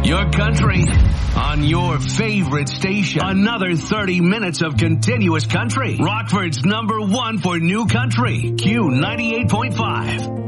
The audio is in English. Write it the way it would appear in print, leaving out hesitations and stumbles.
Your country on your favorite station. Another 30 minutes of continuous country. Rockford's #1 for new country. Q98.5.